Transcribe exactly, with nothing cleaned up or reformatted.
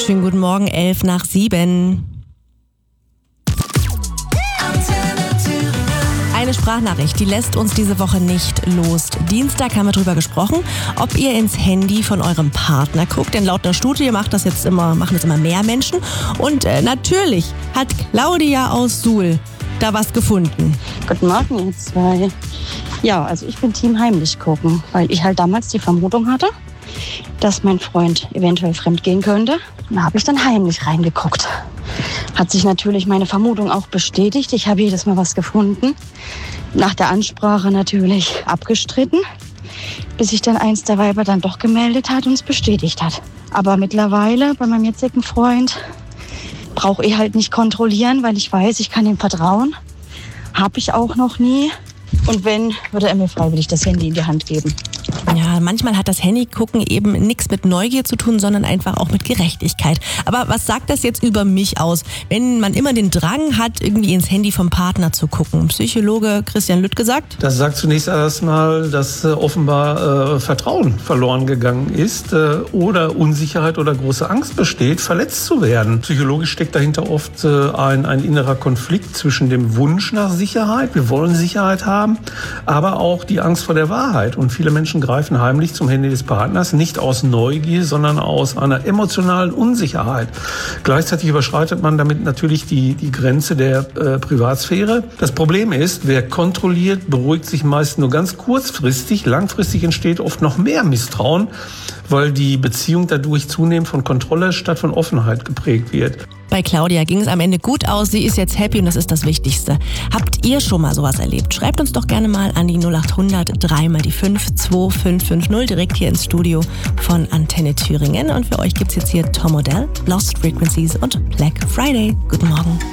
Schönen guten Morgen, elf nach sieben. Eine Sprachnachricht, die lässt uns diese Woche nicht los. Dienstag haben wir darüber gesprochen, ob ihr ins Handy von eurem Partner guckt. Denn laut einer Studie macht das jetzt immer, machen das immer mehr Menschen. Und äh, natürlich hat Claudia aus Suhl da was gefunden. Guten Morgen, ihr zwei. Ja, also ich bin Team heimlich gucken, weil ich halt damals die Vermutung hatte, dass mein Freund eventuell fremdgehen könnte. Da habe ich dann heimlich reingeguckt. Hat sich natürlich meine Vermutung auch bestätigt. Ich habe jedes Mal was gefunden. Nach der Ansprache natürlich abgestritten, bis sich dann eins der Weiber dann doch gemeldet hat und es bestätigt hat. Aber mittlerweile bei meinem jetzigen Freund brauche ich halt nicht kontrollieren, weil ich weiß, ich kann ihm vertrauen. Habe ich auch noch nie. Und wenn, würde er mir freiwillig das Handy in die Hand geben. Ja, manchmal hat das Handygucken eben nichts mit Neugier zu tun, sondern einfach auch mit Gerechtigkeit. Aber was sagt das jetzt über mich aus, wenn man immer den Drang hat, irgendwie ins Handy vom Partner zu gucken? Psychologe Christian Lütt gesagt? Das sagt zunächst erstmal, dass äh, offenbar äh, Vertrauen verloren gegangen ist äh, oder Unsicherheit oder große Angst besteht, verletzt zu werden. Psychologisch steckt dahinter oft äh, ein, ein innerer Konflikt zwischen dem Wunsch nach Sicherheit, wir wollen Sicherheit haben, aber auch die Angst vor der Wahrheit. Und viele Menschen greifen heimlich zum Handy des Partners, nicht aus Neugier, sondern aus einer emotionalen Unsicherheit. Gleichzeitig überschreitet man damit natürlich die, die Grenze der äh, Privatsphäre. Das Problem ist, wer kontrolliert, beruhigt sich meist nur ganz kurzfristig. Langfristig entsteht oft noch mehr Misstrauen, weil die Beziehung dadurch zunehmend von Kontrolle statt von Offenheit geprägt wird. Bei Claudia ging es am Ende gut aus. Sie ist jetzt happy und das ist das Wichtigste. Habt ihr schon mal sowas erlebt? Schreibt uns doch gerne mal an die null acht hundert drei mal die fünf zwei fünf fünf null direkt hier ins Studio von Antenne Thüringen. Und für euch gibt's jetzt hier Tom Odell, Lost Frequencies und Black Friday. Guten Morgen.